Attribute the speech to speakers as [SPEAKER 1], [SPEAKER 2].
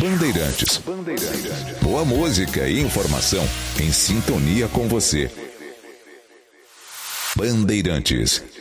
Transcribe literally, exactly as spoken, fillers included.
[SPEAKER 1] Bandeirantes. Bandeirantes. Boa música e informação em sintonia com você. Bandeirantes.